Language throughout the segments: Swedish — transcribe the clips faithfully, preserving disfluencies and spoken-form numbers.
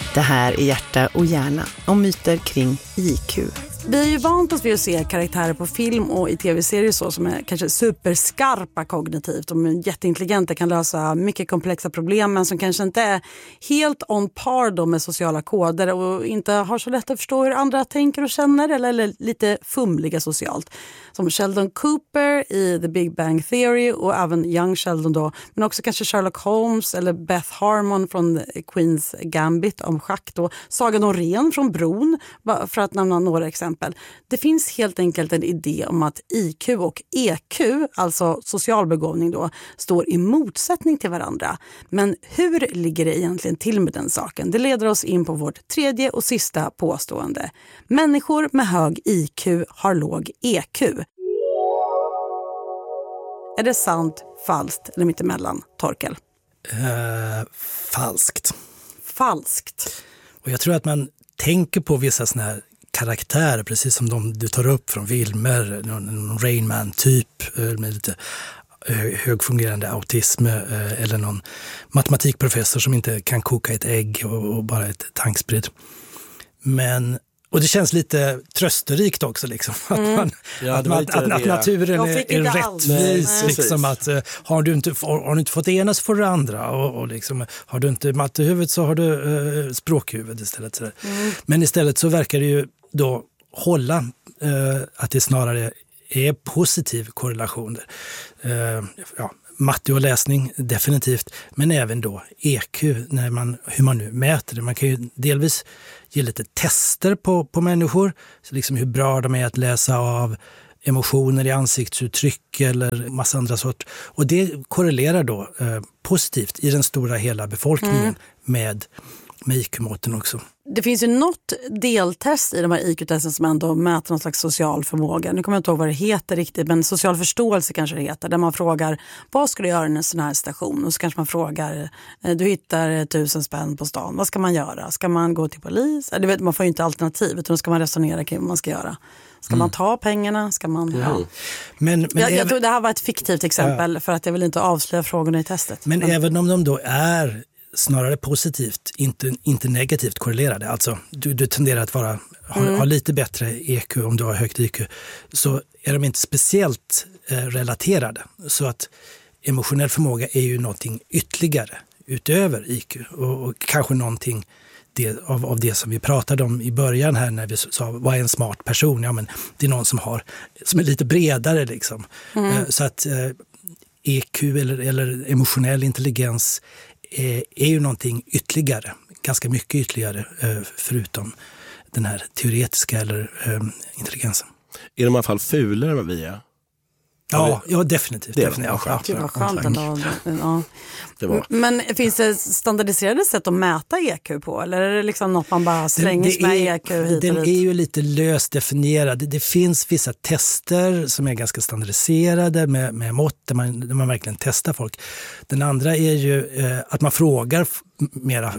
Det här är Hjärta och hjärna om myter kring I Q. Vi är ju vant oss vid att se karaktärer på film och i tv-serier så som är kanske superskarpa kognitivt. De är jätteintelligenta, kan lösa mycket komplexa problem men som kanske inte är helt on par då med sociala koder och inte har så lätt att förstå hur andra tänker och känner eller, eller lite fumliga socialt. Som Sheldon Cooper i The Big Bang Theory och även Young Sheldon då. Men också kanske Sherlock Holmes eller Beth Harmon från Queens Gambit om schack då. Saga Norén från Bron för att nämna några exempel. Det finns helt enkelt en idé om att I Q och E Q, alltså social begåvning då, står i motsättning till varandra. Men hur ligger det egentligen till med den saken? Det leder oss in på vårt tredje och sista påstående. Människor med hög I Q har låg E Q. Är det sant, falskt eller mittemellan, Torkel? Uh, falskt. Falskt. Och jag tror att man tänker på vissa såna här karaktärer, precis som de du tar upp från filmer, någon, någon Rain Man-typ med lite högfungerande autism eller någon matematikprofessor som inte kan koka ett ägg och, och bara ett tanksprid. Men och det känns lite trösterikt också liksom. Mm. Att, man, ja, att, man, att, att naturen är, är rättvis. Liksom, att, har, du inte, har du inte fått det ena så får du det andra. Och, och liksom, har du inte mattehuvud så har du uh, språkhuvud istället. Mm. Men istället så verkar det ju då hålla uh, att det snarare är positiv korrelation. Uh, ja, matte och läsning definitivt. Men även då E Q, när man, hur man nu mäter det. Man kan ju delvis ge lite tester på, på människor. Så liksom hur bra de är att läsa av emotioner i ansiktsuttryck eller massa andra sort. Och det korrelerar då eh, positivt i den stora hela befolkningen mm. med, med I Q-måtten också. Det finns ju något deltest i de här I Q-testen som ändå mäter någon slags social förmåga. Nu kommer jag inte ihåg vad det heter riktigt, men social förståelse kanske det heter. Där man frågar, vad ska du göra i en sån här station? Och så kanske man frågar, du hittar tusen spänn på stan. Vad ska man göra? Ska man gå till polis? Du vet, man får ju inte alternativ, utan då ska man resonera kring vad man ska göra. Ska mm. man ta pengarna? Ska man... Mm. Ja. Men, men jag, även, jag tror det här var ett fiktivt exempel ja. för att jag vill inte avslöja frågorna i testet. Men, men även om de då är snarare positivt, inte, inte negativt korrelerade. Alltså, du, du tenderar att vara, ha, mm. ha lite bättre E Q om du har högt I Q. Så är de inte speciellt eh, relaterade. Så att emotionell förmåga är ju någonting ytterligare utöver I Q. Och, och kanske någonting det, av, av det som vi pratade om i början här när vi sa, vad är en smart person? Ja, men det är någon som, har, som är lite bredare liksom. Mm. Eh, så att eh, E Q eller, eller emotionell intelligens är ju någonting ytterligare, ganska mycket ytterligare förutom den här teoretiska eller um, intelligensen. Är de i alla fall fulare än vad vi är? Ja, ja definitivt. Det definitivt. var skönt. Det var skönt ändå. Ja. Det var. Men finns det standardiserade sätt att mäta E Q på? Eller är det liksom något man bara slänger med E Q hit och Den dit? är ju lite löst definierad. Det, det finns vissa tester som är ganska standardiserade med, med mått där man, där man verkligen testar folk. Den andra är ju eh, att man frågar mera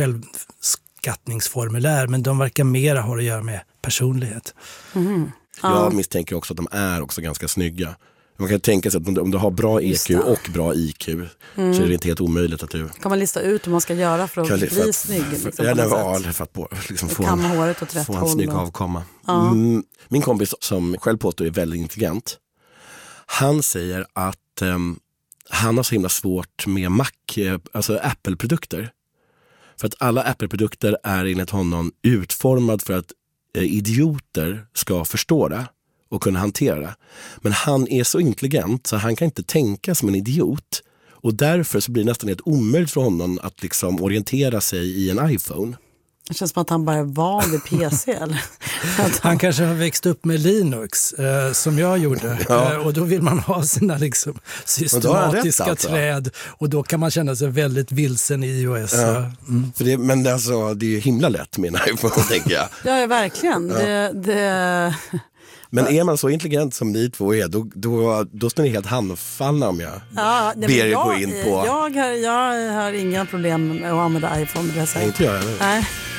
självskattningsformulär, men de verkar mera ha att göra med personlighet. Mm. Jag Ja. misstänker också att de är också ganska snygga. Man kan tänka sig att om du har bra E Q och bra I Q mm. så är det inte helt omöjligt att du... Kan man lista ut hur man ska göra för att kan, bli för att, snygg? Liksom, eller ja, för att på, liksom få en, håret åt rätt få en håll snygg och... avkomma. Ja. Mm, min kompis som själv påstår är väldigt intelligent. Han säger att um, han har så himla svårt med Mac, alltså Apple-produkter. För att alla Apple-produkter är enligt honom utformad för att eh, idioter ska förstå det och kunna hantera det. Men han är så intelligent så han kan inte tänka som en idiot. Och därför så blir det nästan helt omöjligt för honom att liksom orientera sig i en iPhone. Det känns som att han bara är van vid P C. Eller? Han kanske har växt upp med Linux eh, som jag gjorde. Ja. Eh, och då vill man ha sina liksom, systematiska rätt, alltså. träd. Och då kan man känna sig väldigt vilsen i iOS. Ja. Mm. För det, men alltså, det är himla lätt med en iPhone, tänker jag. Ja, verkligen. Ja. Det... det... Men är man så intelligent som ni två är, då, då, då står ni helt handfallna om jag ja, ber er gå in på... Jag har, jag har inga problem med att använda iPhone. Nej, inte jag. Eller? Nej.